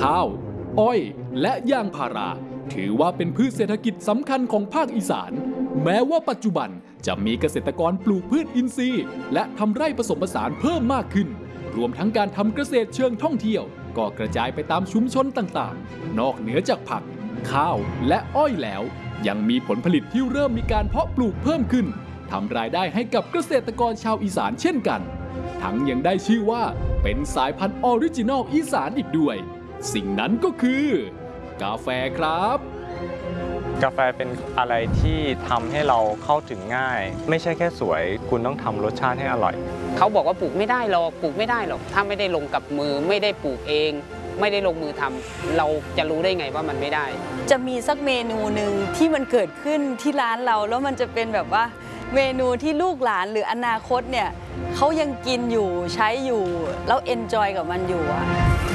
ข้าวอ้อยและยางพาราถือว่าเป็นพืชเศรษฐกิจสำคัญของภาคอีสานแม้ว่าปัจจุบันจะมีเกษตรกรปลูกพืชอินทรีย์และทำไร่ผสมผสานเพิ่มมากขึ้นรวมทั้งการทำเกษตรเชิงท่องเที่ยวก็กระจายไปตามชุมชนต่างๆนอกเหนือจากผักข้าวและอ้อยแล้วยังมีผลผลิตที่เริ่มมีการเพาะปลูกเพิ่มขึ้นทำรายได้ให้กับเกษตรกรชาวอีสานเช่นกันทั้งยังได้ชื่อว่าเป็นสายพันธุ์ออริจินอลอีสานอีกด้วยสิ่งนั้นก็คือกาแฟครับกาแฟเป็นอะไรที่ทำให้เราเข้าถึงง่ายไม่ใช่แค่สวยคุณต้องทำรสชาติให้อร่อยเขาบอกว่าปลูกไม่ได้หรอกถ้าไม่ได้ลงกับมือไม่ได้ปลูกเองไม่ได้ลงมือทำเราจะรู้ได้ไงว่ามันไม่ได้จะมีสักเมนูหนึ่งที่มันเกิดขึ้นที่ร้านเราแล้วมันจะเป็นแบบว่าเมนูที่ลูกหลานหรืออนาคตเนี่ยเขายังกินอยู่ใช้อยู่แล้วเอนจอยกับมันอยู่อะ